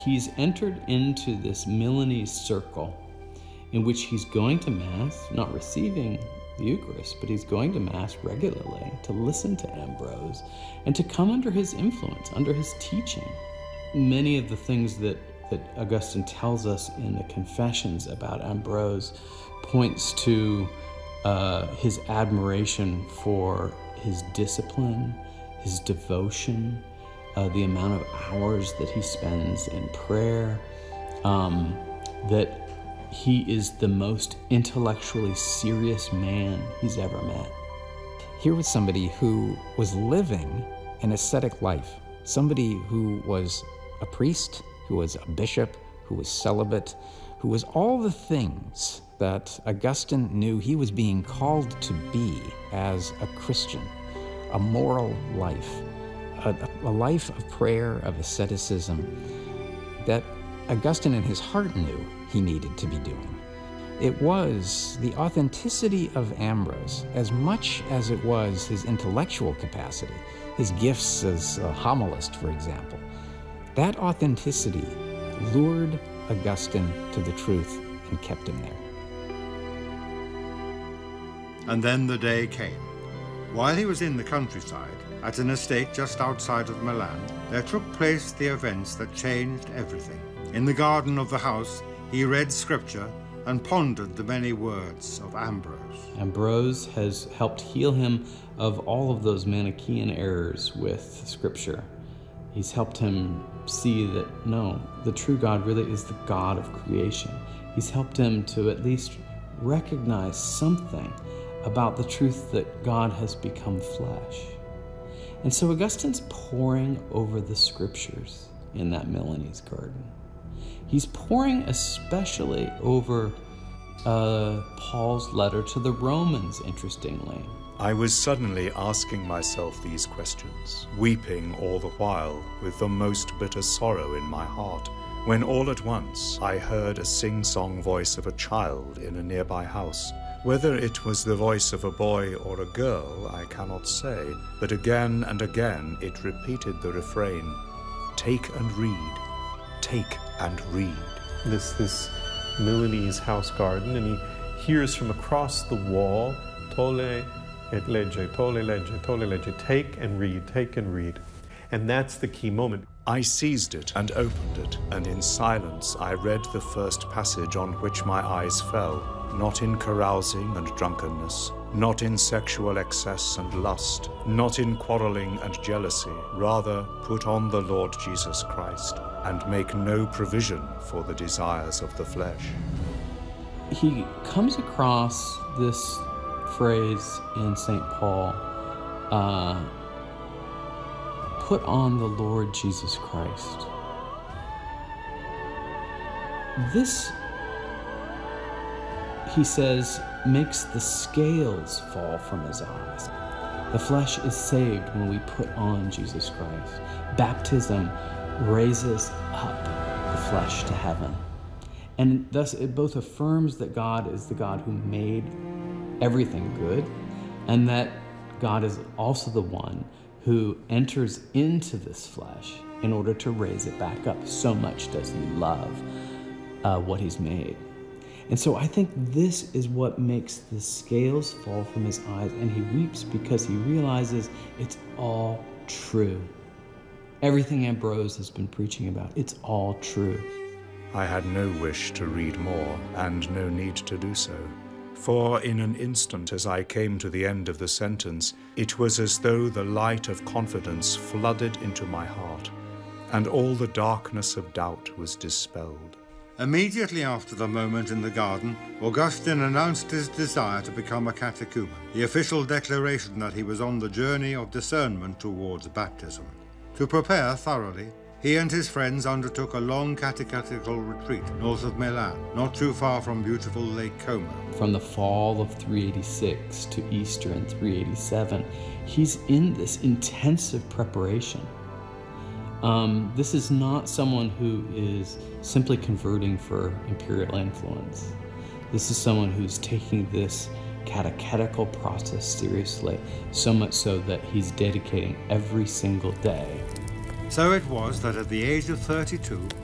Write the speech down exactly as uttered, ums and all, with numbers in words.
He's entered into this Milanese circle in which he's going to Mass, not receiving the Eucharist, but he's going to Mass regularly to listen to Ambrose and to come under his influence, under his teaching. Many of the things that, that Augustine tells us in the Confessions about Ambrose points to uh, his admiration for his discipline, his devotion, uh, the amount of hours that he spends in prayer, um, that he is the most intellectually serious man he's ever met. Here was somebody who was living an ascetic life, somebody who was a priest, who was a bishop, who was celibate, who was all the things that Augustine knew he was being called to be as a Christian, a moral life, a, a life of prayer, of asceticism, that Augustine in his heart knew he needed to be doing. It was the authenticity of Ambrose, as much as it was his intellectual capacity, his gifts as a homilist, for example. That authenticity lured Augustine to the truth and kept him there. And then the day came. While he was in the countryside, at an estate just outside of Milan, there took place the events that changed everything. In the garden of the house, he read scripture and pondered the many words of Ambrose. Ambrose has helped heal him of all of those Manichaean errors with scripture. He's helped him see that, no, the true God really is the God of creation. He's helped him to at least recognize something about the truth that God has become flesh. And so Augustine's poring over the scriptures in that Milanese garden. He's poring especially over uh, Paul's letter to the Romans, interestingly. I was suddenly asking myself these questions, weeping all the while with the most bitter sorrow in my heart, when all at once I heard a sing-song voice of a child in a nearby house. Whether it was the voice of a boy or a girl, I cannot say, but again and again it repeated the refrain, "Take and read, take and read." This, this Milanese house garden, and he hears from across the wall, "Tolle et legge, tolle legge, tolle legge," take and read, take and read. And that's the key moment. I seized it and opened it, and in silence I read the first passage on which my eyes fell, not in carousing and drunkenness, not in sexual excess and lust, not in quarreling and jealousy, rather put on the Lord Jesus Christ, and make no provision for the desires of the flesh. He comes across this phrase in Saint Paul, uh, put on the Lord Jesus Christ. This, he says, makes the scales fall from his eyes. The flesh is saved when we put on Jesus Christ. Baptism raises up the flesh to heaven. And thus it both affirms that God is the God who made everything good, and that God is also the one who enters into this flesh in order to raise it back up. So much does he love uh, what he's made. And so I think this is what makes the scales fall from his eyes, and he weeps because he realizes it's all true. Everything Ambrose has been preaching about, it's all true. I had no wish to read more, and no need to do so. For in an instant, as I came to the end of the sentence, it was as though the light of confidence flooded into my heart, and all the darkness of doubt was dispelled. Immediately after the moment in the garden, Augustine announced his desire to become a catechumen, the official declaration that he was on the journey of discernment towards baptism. To prepare thoroughly, he and his friends undertook a long catechetical retreat north of Milan, not too far from beautiful Lake Como. From the fall of three eighty-six to Easter in three eighty-seven, he's in this intensive preparation. Um, this is not someone who is simply converting for imperial influence. This is someone who's taking this catechetical process seriously, so much so that he's dedicating every single day. So it was that at the age of thirty-two,